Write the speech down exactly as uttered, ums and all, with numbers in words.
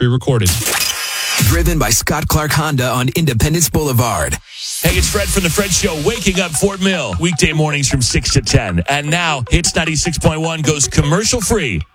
pre-recorded. Driven by Scott Clark Honda on Independence Boulevard. Hey, it's Fred from The Fred Show, waking up Fort Mill. Weekday mornings from six to ten. And now, Hits ninety-six point one goes commercial free